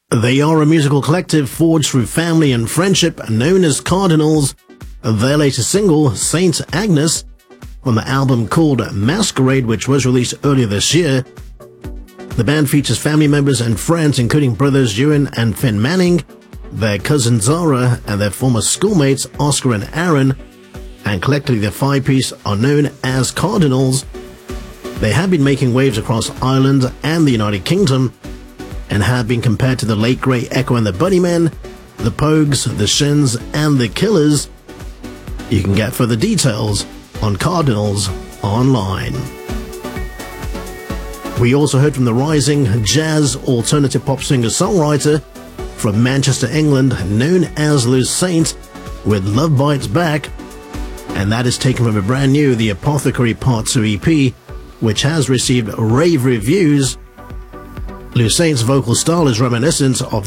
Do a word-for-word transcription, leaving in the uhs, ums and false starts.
They are a musical collective forged through family and friendship, known as Cardinals. Their latest single, Saint Agnes, from the album called Masquerade, which was released earlier this year. The band features family members and friends, including brothers Ewan and Finn Manning, their cousin Zara, and their former schoolmates Oscar and Aaron, and collectively the five-piece are known as Cardinals. They have been making waves across Ireland and the United Kingdom, and have been compared to the late great Echo and the Bunnymen, the Pogues, the Shins, and the Killers. You can get further details on Cardinals online. We also heard from the rising jazz alternative pop singer-songwriter from Manchester, England, known as Lou Saint, with Love Bites Back, and that is taken from a brand new The Apothecary Part two E P, which has received rave reviews. Lou Saint's vocal style is reminiscent of